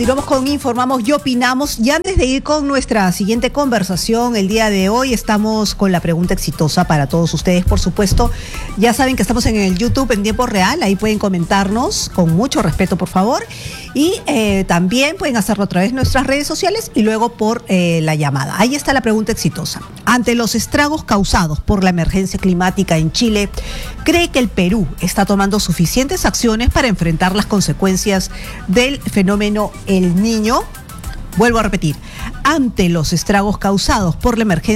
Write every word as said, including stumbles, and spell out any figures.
Y vamos con Informamos y Opinamos. Y antes de ir con nuestra siguiente conversación, el día de hoy estamos con la pregunta exitosa para todos ustedes, por supuesto. Ya saben que estamos en el YouTube en tiempo real, ahí pueden comentarnos con mucho respeto, por favor. Y eh, también pueden hacerlo a través de nuestras redes sociales y luego por eh, la llamada. Ahí está la pregunta exitosa. Ante los estragos causados por la emergencia climática en Chile, ¿cree que el Perú está tomando suficientes acciones para enfrentar las consecuencias del fenómeno El Niño? Vuelvo a repetir, ante los estragos causados por la emergencia